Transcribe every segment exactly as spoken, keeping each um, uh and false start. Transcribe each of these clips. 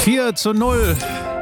vier zu null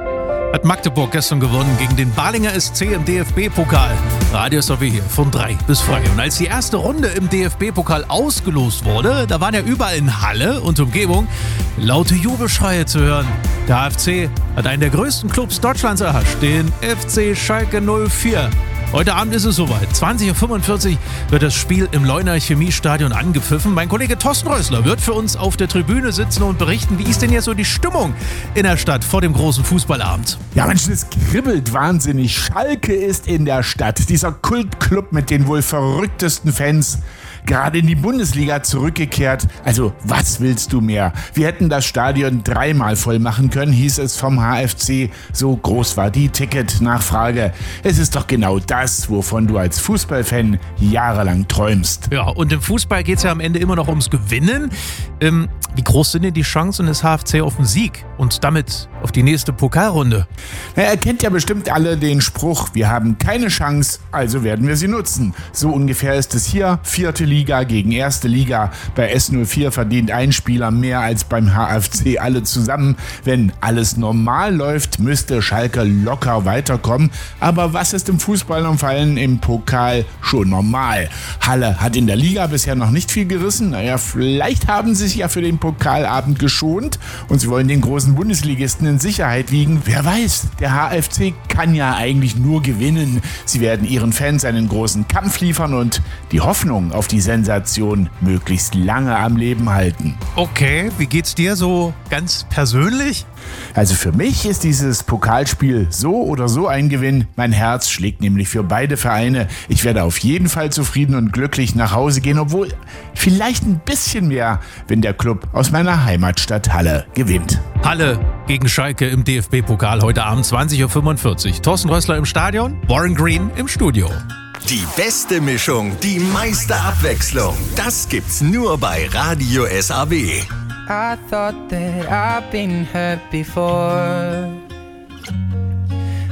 hat Magdeburg gestern gewonnen gegen den Balinger S C im D F B-Pokal. Radio S A W hier von drei bis frei. Und als die erste Runde im D F B-Pokal ausgelost wurde, da waren ja überall in Halle und Umgebung laute Jubelschreie zu hören. Der H F C hat einen der größten Clubs Deutschlands erhascht, den F C Schalke null vier. Heute Abend ist es soweit. zwanzig Uhr fünfundvierzig wird das Spiel im Leuner Chemiestadion angepfiffen. Mein Kollege Thorsten Rössler wird für uns auf der Tribüne sitzen und berichten, wie ist denn jetzt so die Stimmung in der Stadt vor dem großen Fußballabend? Ja, Mensch, es kribbelt wahnsinnig. Schalke ist in der Stadt. Dieser Kultclub mit den wohl verrücktesten Fans. Gerade in die Bundesliga zurückgekehrt. Also, was willst du mehr? Wir hätten das Stadion dreimal voll machen können, hieß es vom H F C. So groß war die Ticketnachfrage. Es ist doch genau das, wovon du als Fußballfan jahrelang träumst. Ja, und im Fußball geht es ja am Ende immer noch ums Gewinnen. Ähm, wie groß sind denn die Chancen des H F C auf den Sieg und damit auf die nächste Pokalrunde? Na, ihr kennt ja bestimmt alle den Spruch, wir haben keine Chance, also werden wir sie nutzen. So ungefähr ist es hier. Vierte Liga gegen erste Liga. Bei S null vier verdient ein Spieler mehr als beim H F C alle zusammen. Wenn alles normal läuft, müsste Schalke locker weiterkommen. Aber was ist im Fußball und vor allem im Pokal schon normal? Halle hat in der Liga bisher noch nicht viel gerissen. Naja, vielleicht haben sie sich ja für den Pokalabend geschont und sie wollen den großen Bundesligisten in Sicherheit wiegen. Wer weiß, der H F C kann ja eigentlich nur gewinnen. Sie werden ihren Fans einen großen Kampf liefern und die Hoffnung auf die Sensation möglichst lange am Leben halten. Okay, wie geht's dir so ganz persönlich? Also für mich ist dieses Pokalspiel so oder so ein Gewinn. Mein Herz schlägt nämlich für beide Vereine. Ich werde auf jeden Fall zufrieden und glücklich nach Hause gehen, obwohl vielleicht ein bisschen mehr, wenn der Club aus meiner Heimatstadt Halle gewinnt. Halle gegen Schalke im D F B-Pokal heute Abend zwanzig Uhr fünfundvierzig. Thorsten Rössler im Stadion, Warren Green im Studio. Die beste Mischung, die meiste Abwechslung. Das gibt's nur bei Radio S A W. I thought that I've been hurt before.